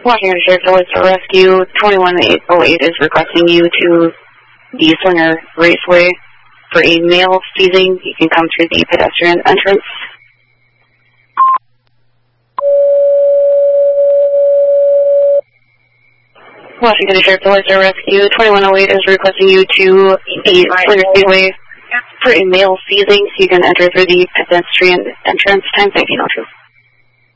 Washington Sheriff's Office for Rescue 21808 is requesting you to the Swinger Raceway for a male seizing. You can come through the pedestrian entrance. Washington Sheriff's Office for Rescue 2108 is requesting you to the Swinger Raceway for a male seizing. So you can enter through the pedestrian entrance. Time 1902.